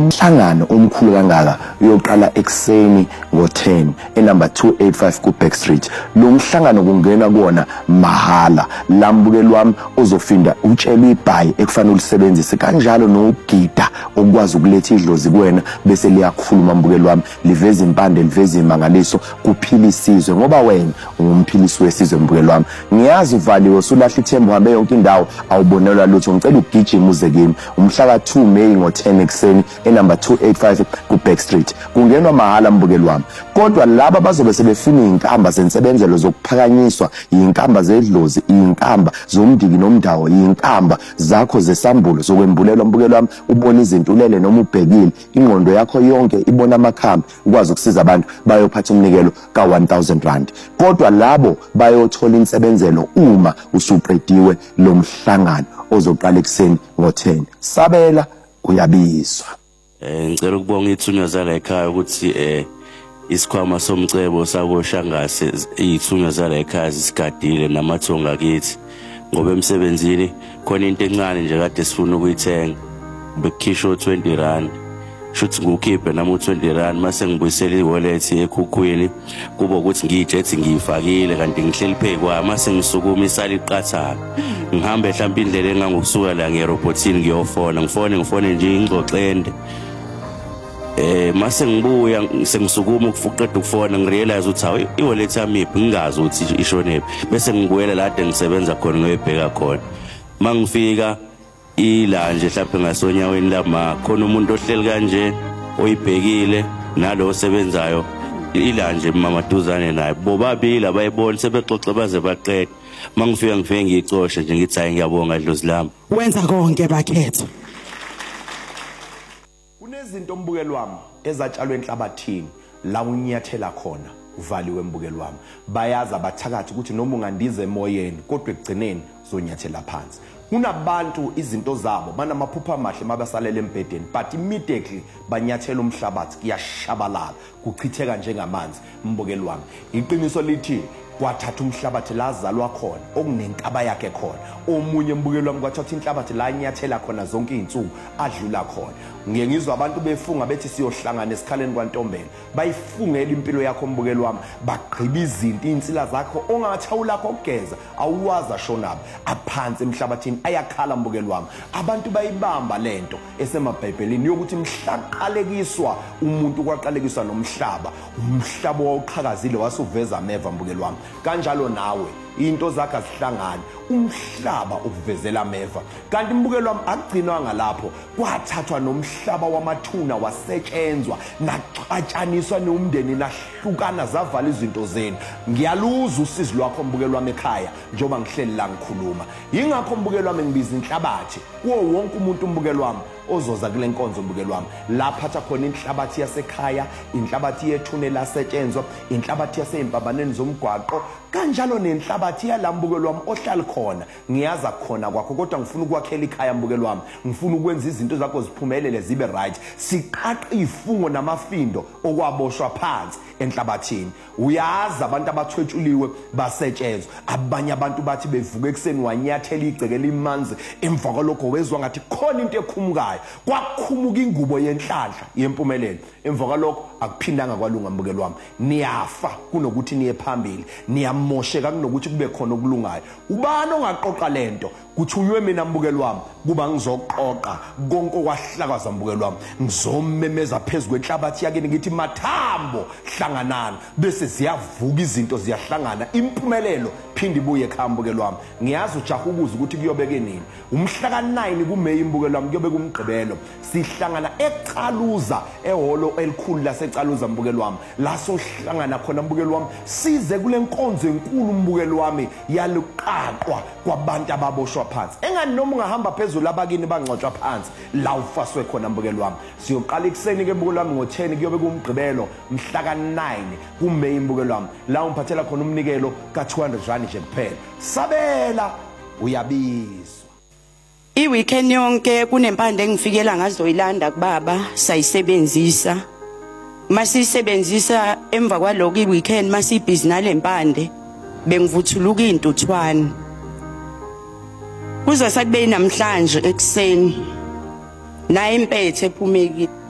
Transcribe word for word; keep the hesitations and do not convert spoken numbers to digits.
umhlangano omkhulu kangaka uyoqala ekseni ngo ten enumber two eighty-five ku Backstreet. Lo mhlangano kungena kuona mahala. Lambukeli wami uzofinda utshela ibhayi ekufanele ulisebenzise kanjalo nokugida okwazi ukuletha idlozi kuwena bese liyakhuluma mbukeli wami liveza impande liveza imangaliso kuphila isizwe ngoba wena ungumphilisi wesizwe mbukeli wami. Ngiyazi uvaliwe usulahla ithemba uhambe yonke indawo awubonelwa lutho. Ngicela ugijima uze kimi umhla ka two May ngo ten ekseni enumber two eighty-five ku Backstreet. Kungenwa mahala mbukeli wami. Kodwa laba bazobe sebefuna inkamba zensebenzelo zokuphakanyiswa, inkamba zedlozi, inkamba zomdiki nomdawo, inkamba zakho zesambulo zokwembulelwa mbukeli wami ubona izintulele noma ubhekile ingqondo yakho yonke ibona amakhambi ukwazi ukusiza abantu bayophatha umnikelo ka one thousand rand. Kodwa labo bayothola insebenzelo uma usuqediwe lo mhlangano ozoqala ekseni ngo ten. Sabela uyabizwa. Eh ngicela ukubonga ithunywa zala ekhaya ukuthi eh isikhwama somcebo sako Shangase izithunywa zala ekhaya sigadile namathonga kithi ngoba emsebenzini khona into encane nje kade sifuna ukuyithenga bekhisho twenty rand shuthi ngukhiphe nami twenty rand mase ngibuyisela iwallet ekhukhwini kuba ukuthi ngiyijethi ngiyifakile kanti ngihleli phezu kwa mase ngisukuma isali iqathaka ngihambe mhlawumbe indlela engangokusuka la ngerobothini ngiyofona ngifone ngifone nje ingxoxende eh mase ngibuya sengisukuma ukuqeda ukufona ngirealize ukuthi hayi iwallet yami ngingazi ukuthi ishonephi bese ngibuyela la de ngisebenza khona ngoyibheka khona mangifika ila nje mhlawumbe ngasonyaweni lama khona umuntu ohleli kanje oyibhekile nalo osebenzayo ila nje mamaduzane naye bobabili abayibona sebexoxa baze baqede mangifika ngifike ngicoshe nje ngithi hayi ngiyabonga dlozi lami wenza konke bakhetha. Kunezinto mbukeli wami ezatshalwe enhlabathini la unyathela khona uvaliwe mbukeli wami bayaza bathakathi ukuthi noma ungandize emoyeni kodwa ekugcineni zonyathela phansi. Kunabantu izinto zabo banamaphupha amahle mabasalele embedeni but immediately banyathela umhlabathi kuyashabalala kuchitheka njengamanzi mbukeli wami. Iqiniso lithi kwathatha umhlabathi lazalwa khona okunenkaba yakhe khona omunye mbukeli wami kwathatha inhlabathi la nyathela khona zonke izinsuku adlula khona. Ngiye ngizwa abantu befunga bethi siyohlangana esikhaleni kwaNtombela bayifungela impilo yakho mbukeli wami bagqiba izinto insila zakho ongathawula lakho ukugeza awuwaza shonaba aphansi emhlabathini ayakhala mbukeli wami. Abantu bayibamba lento esemabhayibhelini yokuthi mhlaqalekiswa umuntu kwaqalekiswa nomhlaba umhlaba wawuqhakazile wasuveza ameva mbukeli wami. Kanjalo nawe into zakhe azihlangana umhlaba ukuvezela ameva kanti mbukeli wami akugcinwanga lapho kwathathwa nomhlaba wamathuna wasetshenzwa naxatshaniswa nomndeni nahlukana zavala izinto zenu. Ngiyaluza usizi lwakho mbukeli wami ekhaya njoba ngihleli la ngikhuluma yingakho mbukeli wami ngibiza inhlabathi kuwo wonke umuntu mbukeli wami ozoza kule nkonzo mbukeli wami laphatha khona inhlabathi yasekhaya inhlabathi yethune lasetshenzwa inhlabathi yaseimpabaneni zomgwaqo kanjalo nenhlabathi yalambukeli wami ohlala khona ngiyaza khona kwakho kodwa ngifuna ukwakhela ikhaya mbukeli wami ngifuna ukwenza izinto zakho ziphumelele zibe right siqaqa ifungo namafindo okwaboshwa phansi enhlabathini. Uyazi abantu abathwetshuliwe basetshenzwa abanye abantu bathi bevuka ekseni wanyathela igcekela imanzi emva kwalokho wezwa ngathi khona into ekhumukayo kwakhumuka ingubo yenhlanhla yempumelelo emva kwalokho akuphindanga kwalunga mbukeli wami. Niyafa kunokuthi niye phambili niyamosheka kunokuthi kube khona okulungayo. Ubani ongaqoqa lento kuthunywe mina mbukeli wami kuba ngizoqoqa konke okwahlakaza mbukeli wami ngizomemeza phezulu kwenhlabathi yakhe ngithi mathambo hlanganana bese ziyavuka izinto ziyahlangana impumelelo phindi ibuye ekhaya mbukeli wami. Ngiyazi ujaha ukuza ukuthi kuyobeke nini umhla ka nine kuMeyi mbukeli wami kuyobe kumgqibelo sihlangana eCaluza ehholo elikhulu laseCaluza mbukeli wami la sohlangana khona mbukeli wami size kule nkonzo enkulu mbukeli wami yaluqaqwa kwabantu ababoshwa phansi engani noma ungahamba phezulu abakini bangcotshwa phansi la ufaswe khona mbukeli wami. Siyoqala ekseni ke mbukeli wami ngo ten kuyobe kumgqibelo mhla ka nine kuMeyi mbukeli wami la umphathela khona umnikelo ka two hundred rand nje kuphela. Sabela uyabizwa. I-weekend yonke kunempande engifikela ngazo ilanda kubaba sayisebenzisa masisebenzisa emva kwaloko i-weekend masibhizinale empande bengivuthuluka intuthwane kuze sakube namhlanje ekseni naye impethe ephumekile.